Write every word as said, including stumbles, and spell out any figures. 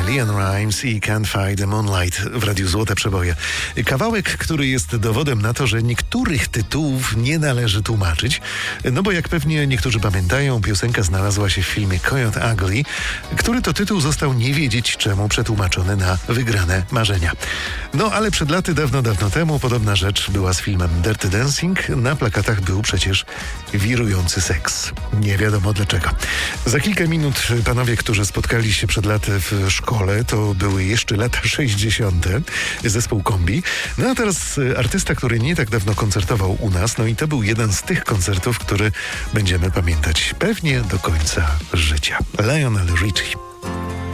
Leon Rimes i Can't Fight the Moonlight w Radiu Złote Przeboje. Kawałek, który jest dowodem na to, że niektórych tytułów nie należy tłumaczyć, no bo jak pewnie niektórzy pamiętają, piosenka znalazła się w filmie Coyote Ugly, który to tytuł został nie wiedzieć czemu przetłumaczony na Wygrane Marzenia. No ale przed laty, dawno, dawno temu podobna rzecz była z filmem Dirty Dancing. Na plakatach był przecież wirujący seks. Nie wiadomo dlaczego. Za kilka minut panowie, którzy spotkali się przed laty w szkole, to były jeszcze lata sześćdziesiąte. Zespół Kombi. No a teraz artysta, który nie tak dawno koncertował u nas, no i to był jeden z tych koncertów, który będziemy pamiętać pewnie do końca życia. Lionel Richie.